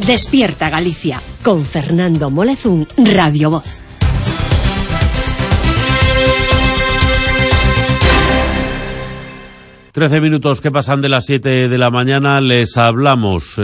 Despierta Galicia, con Fernando Molezún, Radio Voz. Trece minutos que pasan de las 7 de la mañana, les hablamos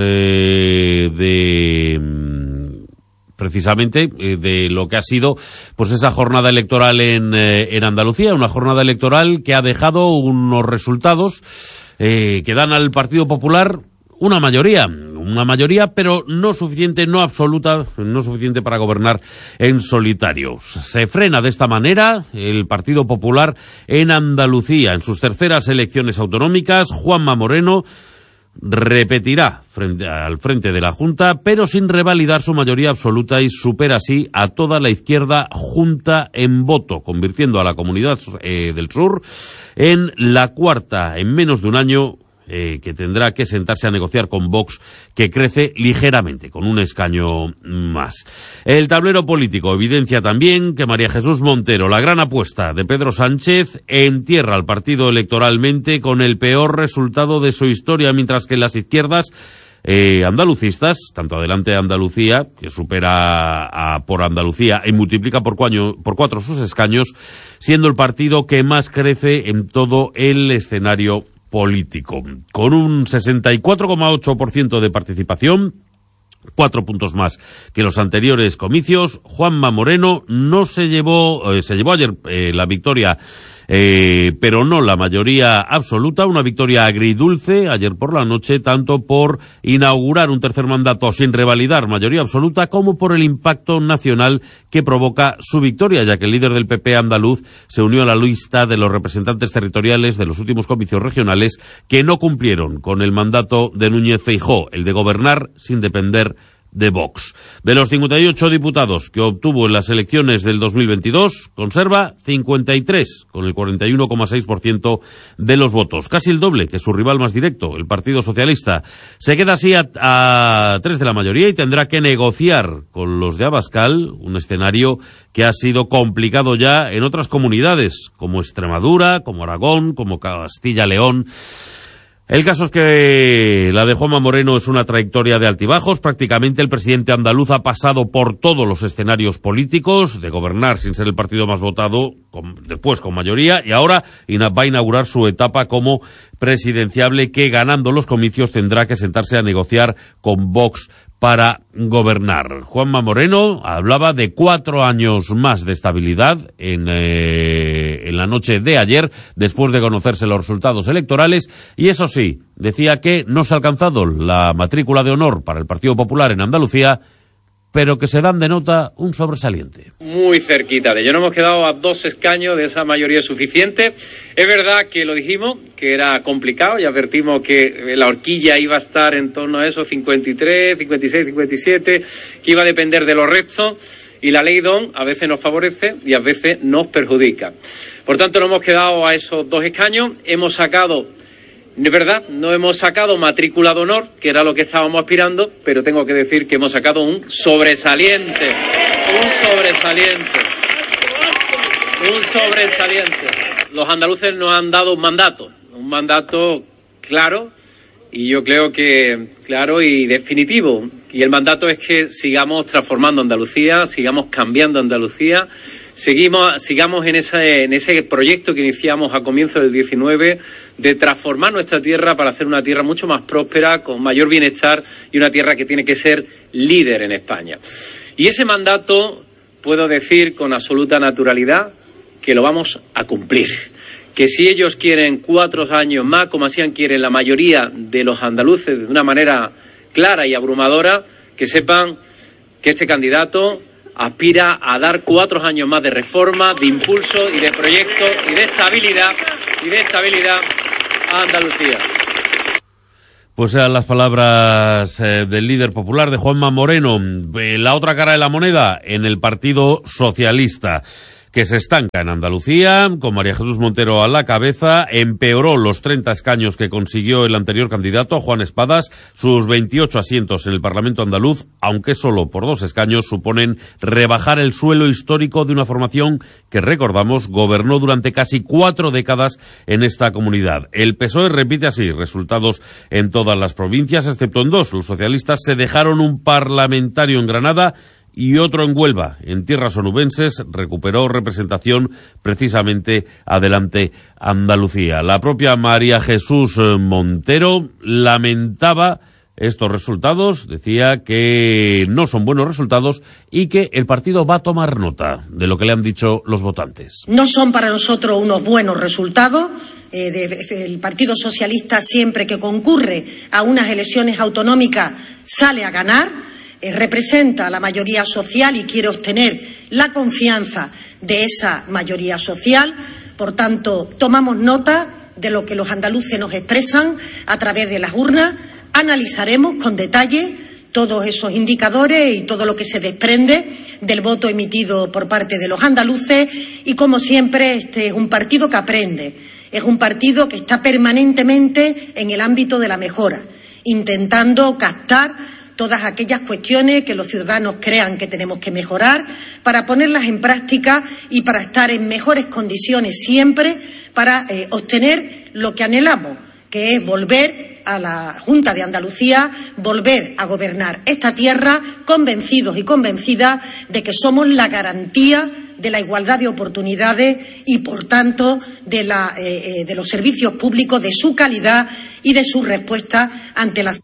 precisamente de lo que ha sido pues esa jornada electoral en Andalucía, una jornada electoral que ha dejado unos resultados que dan al Partido Popular una mayoría, pero no suficiente, no absoluta, no suficiente para gobernar en solitario. Se frena de esta manera el Partido Popular en Andalucía. En sus terceras elecciones autonómicas, Juanma Moreno repetirá al frente de la Junta, pero sin revalidar su mayoría absoluta, y supera así a toda la izquierda junta en voto, convirtiendo a la Comunidad del Sur en la cuarta en menos de un año que tendrá que sentarse a negociar con Vox, que crece ligeramente, con un escaño más. El tablero político evidencia también que María Jesús Montero, la gran apuesta de Pedro Sánchez, entierra al partido electoralmente con el peor resultado de su historia, mientras que las izquierdas andalucistas, tanto Adelante Andalucía, que supera a Por Andalucía y multiplica por 4 sus escaños, siendo el partido que más crece en todo el escenario político, con un 64,8% de participación, 4 puntos más que los anteriores comicios. Juanma Moreno se llevó ayer la victoria, pero no la mayoría absoluta, una victoria agridulce ayer por la noche, tanto por inaugurar un tercer mandato sin revalidar mayoría absoluta, como por el impacto nacional que provoca su victoria, ya que el líder del PP andaluz se unió a la lista de los representantes territoriales de los últimos comicios regionales que no cumplieron con el mandato de Núñez Feijóo, el de gobernar sin depender de Vox. De los 58 diputados que obtuvo en las elecciones del 2022, conserva 53, con el 41,6% de los votos, casi el doble que su rival más directo, el Partido Socialista. Se queda así a 3 de la mayoría y tendrá que negociar con los de Abascal, un escenario que ha sido complicado ya en otras comunidades, como Extremadura, como Aragón, como Castilla-León. El caso es que la de Juanma Moreno es una trayectoria de altibajos. Prácticamente el presidente andaluz ha pasado por todos los escenarios políticos, de gobernar sin ser el partido más votado, después con mayoría, y ahora va a inaugurar su etapa como presidenciable, que ganando los comicios tendrá que sentarse a negociar con Vox para gobernar. Juanma Moreno hablaba de 4 años más de estabilidad en la noche de ayer, después de conocerse los resultados electorales, y eso sí, decía que no se ha alcanzado la matrícula de honor para el Partido Popular en Andalucía, pero que se dan de nota un sobresaliente. Muy cerquita de ello. Nos hemos quedado a 2 escaños de esa mayoría suficiente. Es verdad que lo dijimos, que era complicado, y advertimos que la horquilla iba a estar en torno a esos 53, 56, 57, que iba a depender de los restos, y la ley DON a veces nos favorece y a veces nos perjudica. Por tanto, nos hemos quedado a esos 2 escaños. Hemos sacado, es verdad, no hemos sacado matrícula de honor, que era lo que estábamos aspirando, pero tengo que decir que hemos sacado un sobresaliente. Los andaluces nos han dado un mandato claro, y yo creo que claro y definitivo. Y el mandato es que sigamos transformando Andalucía, sigamos cambiando Andalucía, sigamos en ese proyecto que iniciamos a comienzos del 19, de transformar nuestra tierra para hacer una tierra mucho más próspera, con mayor bienestar, y una tierra que tiene que ser líder en España. Y ese mandato, puedo decir con absoluta naturalidad, que lo vamos a cumplir. Que si ellos quieren 4 años más, como así quieren la mayoría de los andaluces, de una manera clara y abrumadora, que sepan que este candidato aspira a dar 4 años más de reforma, de impulso y de proyecto y de estabilidad a Andalucía. Pues eran las palabras del líder popular, de Juanma Moreno. La otra cara de la moneda, en el Partido Socialista, que se estanca en Andalucía, con María Jesús Montero a la cabeza. Empeoró los 30 escaños que consiguió el anterior candidato, Juan Espadas. Sus 28 asientos en el Parlamento andaluz, aunque solo por 2 escaños, suponen rebajar el suelo histórico de una formación que, recordamos, gobernó durante casi 4 décadas en esta comunidad. El PSOE repite así resultados en todas las provincias, excepto en 2. Los socialistas se dejaron un parlamentario en Granada y otro en Huelva. En tierras onubenses recuperó representación precisamente Adelante Andalucía. La propia María Jesús Montero lamentaba estos resultados, decía que no son buenos resultados y que el partido va a tomar nota de lo que le han dicho los votantes. No son para nosotros unos buenos resultados. El Partido Socialista, siempre que concurre a unas elecciones autonómicas, sale a ganar. Representa a la mayoría social y quiere obtener la confianza de esa mayoría social. Por tanto, tomamos nota de lo que los andaluces nos expresan a través de las urnas. Analizaremos con detalle todos esos indicadores y todo lo que se desprende del voto emitido por parte de los andaluces. Y, como siempre, este es un partido que aprende, es un partido que está permanentemente en el ámbito de la mejora, intentando captar todas aquellas cuestiones que los ciudadanos crean que tenemos que mejorar para ponerlas en práctica y para estar en mejores condiciones siempre para obtener lo que anhelamos, que es volver a la Junta de Andalucía, volver a gobernar esta tierra, convencidos y convencidas de que somos la garantía de la igualdad de oportunidades y, por tanto, de los servicios públicos, de su calidad y de su respuesta ante la.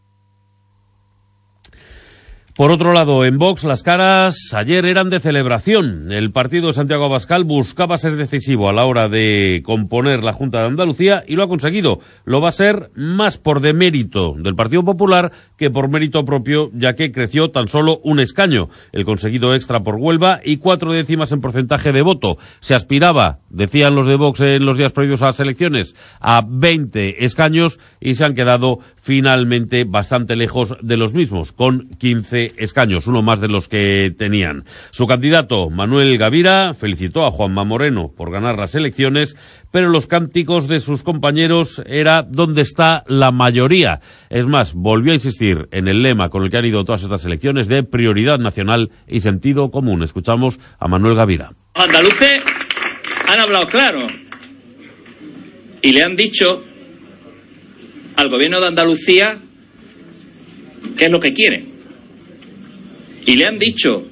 Por otro lado, en Vox las caras ayer eran de celebración. El partido de Santiago Abascal buscaba ser decisivo a la hora de componer la Junta de Andalucía y lo ha conseguido. Lo va a ser más por demérito del Partido Popular que por mérito propio, ya que creció tan solo 1 escaño. El conseguido extra por Huelva y 4 décimas en porcentaje de voto. Se aspiraba, decían los de Vox en los días previos a las elecciones, a 20 escaños y se han quedado finalmente bastante lejos de los mismos, con 15 escaños, uno más de los que tenían. Su candidato, Manuel Gavira, felicitó a Juanma Moreno por ganar las elecciones, pero los cánticos de sus compañeros era ¿dónde está la mayoría? Es más, volvió a insistir en el lema con el que han ido todas estas elecciones de prioridad nacional y sentido común. Escuchamos a Manuel Gavira. Los andaluces han hablado claro y le han dicho al gobierno de Andalucía qué es lo que quiere. Y le han dicho,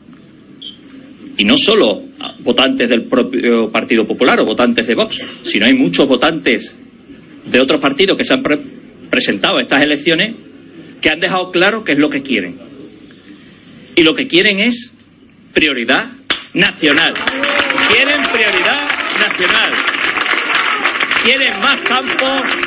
y no solo a votantes del propio Partido Popular o votantes de Vox, sino hay muchos votantes de otros partidos que se han presentado a estas elecciones que han dejado claro qué es lo que quieren. Y lo que quieren es prioridad nacional. Quieren prioridad nacional. Quieren más campo